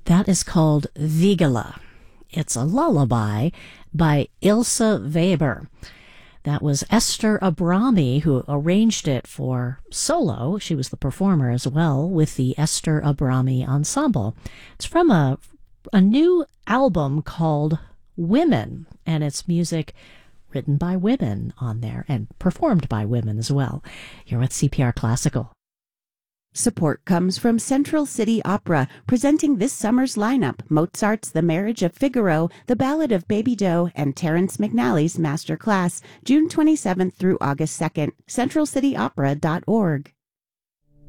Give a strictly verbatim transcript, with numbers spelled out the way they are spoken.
That is called Vigala. It's a lullaby by Ilse Weber. That was Esther Abrami who arranged it for solo. She was the performer as well with the Esther Abrami Ensemble. It's from a, a new album called Women, and it's music written by women on there and performed by women as well. You're with C P R Classical. Support comes from Central City Opera, presenting this summer's lineup: Mozart's The Marriage of Figaro, The Ballad of Baby Doe, and Terrence McNally's Master Class, June twenty-seventh through August second. central city opera dot org.